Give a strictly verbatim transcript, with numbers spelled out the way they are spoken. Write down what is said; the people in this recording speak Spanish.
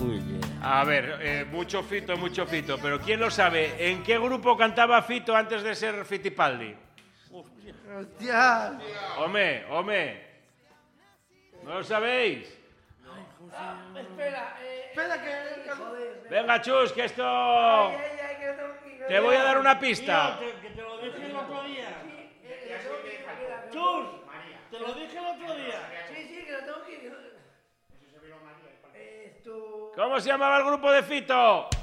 Muy bien. A ver, eh, mucho Fito, mucho Fito, pero ¿quién lo sabe? ¿En qué grupo cantaba Fito antes de ser Fitipaldi? ¡Hostia! Home, home. ¿No lo sabéis? Ah, espera, eh, Espera que... joder. Venga, Chus, que esto... Ay, ay, ay, que no tengo que- Te voy a dar una pista. Tío, te- que te lo dije el otro día. Eh, eh, tengo que- espera, que no Chus, tengo te lo dije el otro día. que- Sí, sí, que lo tengo que... Eh, Esto... ¿Cómo se llamaba el grupo de Fito?